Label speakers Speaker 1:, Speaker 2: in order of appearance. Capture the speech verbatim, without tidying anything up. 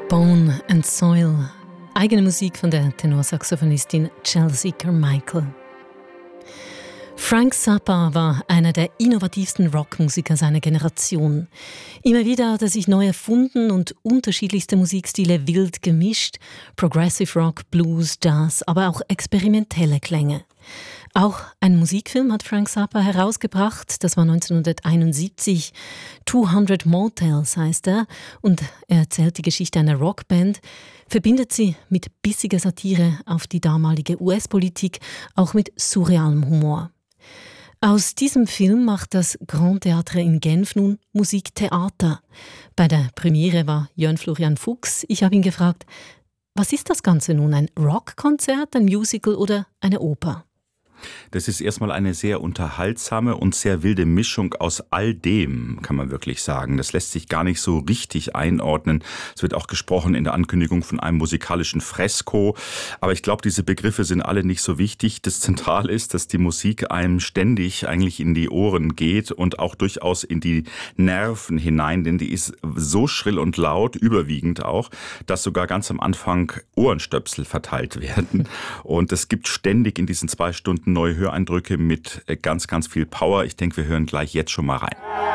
Speaker 1: Bone and Soil. Eigene Musik von der Tenorsaxophonistin Chelsea Carmichael. Frank Zappa war einer der innovativsten Rockmusiker seiner Generation. Immer wieder hat er sich neu erfunden und unterschiedlichste Musikstile wild gemischt. Progressive Rock, Blues, Jazz, aber auch experimentelle Klänge. Auch einen Musikfilm hat Frank Zappa herausgebracht, das war neunzehnhunderteinundsiebzig. zweihundert Motels heißt er und er erzählt die Geschichte einer Rockband, verbindet sie mit bissiger Satire auf die damalige U S-Politik, auch mit surrealem Humor. Aus diesem Film macht das Grand Theatre in Genf nun Musiktheater. Bei der Premiere war Jörn Florian Fuchs. Ich habe ihn gefragt, was ist das Ganze nun, ein Rockkonzert, ein Musical oder eine Oper?
Speaker 2: Das ist erstmal eine sehr unterhaltsame und sehr wilde Mischung aus all dem, kann man wirklich sagen. Das lässt sich gar nicht so richtig einordnen. Es wird auch gesprochen in der Ankündigung von einem musikalischen Fresko. Aber ich glaube, diese Begriffe sind alle nicht so wichtig. Das Zentrale ist, dass die Musik einem ständig eigentlich in die Ohren geht und auch durchaus in die Nerven hinein. Denn die ist so schrill und laut, überwiegend auch, dass sogar ganz am Anfang Ohrenstöpsel verteilt werden. Und es gibt ständig in diesen zwei Stunden neue Höreindrücke mit ganz, ganz viel Power. Ich denke, wir hören gleich jetzt schon mal rein.